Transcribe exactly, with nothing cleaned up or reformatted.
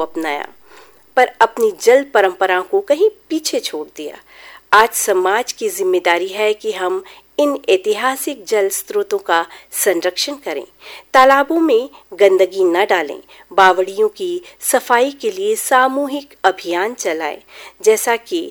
अपनाया, पर अपनी जल परंपरा को कहीं पीछे छोड़ दिया। आज समाज की जिम्मेदारी है कि हम इन ऐतिहासिक जल स्रोतों का संरक्षण करें, तालाबों में गंदगी न डालें, बावड़ियों की सफाई के लिए सामूहिक अभियान चलाएं, जैसा कि